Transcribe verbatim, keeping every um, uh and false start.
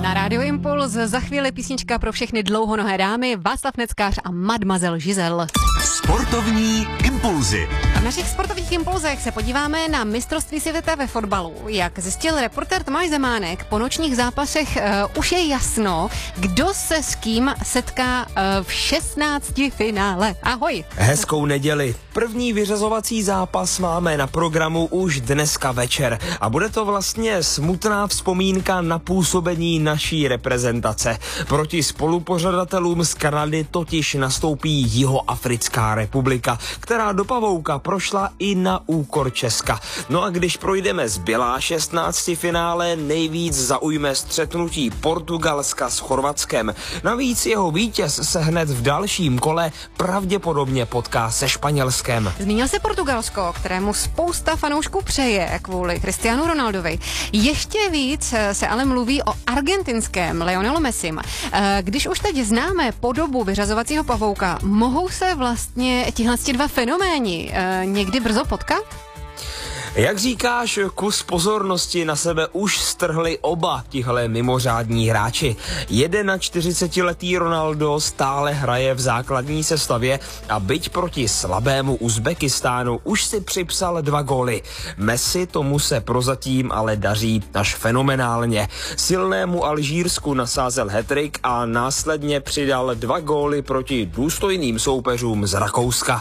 Na Radio Impuls za chvíli písnička pro všechny dlouhonohé dámy, Václav Neckář a Mademoiselle Giselle. Sportovní impulzy. A v našich sportovních impulzech se podíváme na mistrovství světa ve fotbalu. Jak zjistil reportér Tomáš Zemánek, po nočních zápasech uh, už je jasno, kdo se s kým setká uh, v šestnácti finále. Ahoj. Hezkou neděli. První vyřazovací zápas máme na programu už dneska večer. A bude to vlastně smutná vzpomínka na působení naší reprezentace. Proti spolupořadatelům z Kanady totiž nastoupí Jihoafrická republika, která do pavouka prošla i na úkor Česka. No a když projdeme zbylá šestnácti finále, nejvíc zaujme střetnutí Portugalska s Chorvatskem. Navíc jeho vítěz se hned v dalším kole pravděpodobně potká se Španělskem. Zmínil se Portugalsko, kterému spousta fanoušků přeje kvůli Cristianu Ronaldovi. Ještě víc se ale mluví o argentinském Lionelu Messim. Když už teď známe podobu vyřazovacího pavouka, mohou se vlastně tihle dva fenoméni někdy brzo potkat? Jak říkáš, kus pozornosti na sebe už strhli oba tihle mimořádní hráči. čtyřicetiletý Ronaldo stále hraje v základní sestavě a byť proti slabému Uzbekistánu už si připsal dva góly. Messi tomu se prozatím ale daří až fenomenálně. Silnému Alžírsku nasázel hat-trick a následně přidal dva góly proti důstojným soupeřům z Rakouska.